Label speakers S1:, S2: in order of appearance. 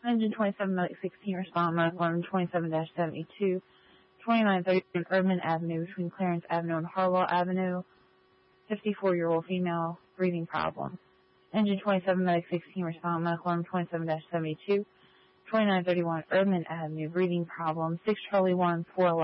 S1: Engine 27 Medic 16 respond Medical Alarm 27-72. 2930 Erdman Avenue between Clarence Avenue and Harwell Avenue. 54-year-old female, breathing problem. Engine 27 Medic 16 respond Medical Alarm 27-72. 2931 Erdman Avenue, breathing problem. 6 Charlie 1 411.